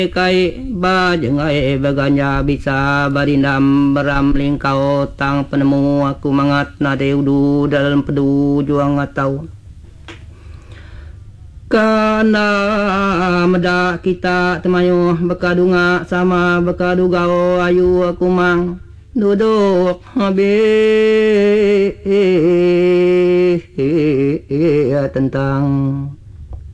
kai ba jengai baganya bisa barindam beramling kau tang penemu aku mangat nade udu dalam pedu juang atau kana meda kita temayu bekadunga sama bekadugao ayu aku mang duduk habis tentang